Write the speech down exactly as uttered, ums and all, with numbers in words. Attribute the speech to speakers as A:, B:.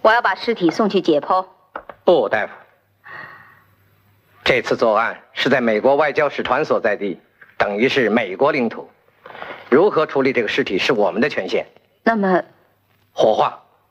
A: 我要把尸体送去解剖。
B: 不，大夫。这次作案是在美国外交使团所在地，等于是美国领土。如何处理这个尸体是我们的权限。
A: 那么，
B: 火化。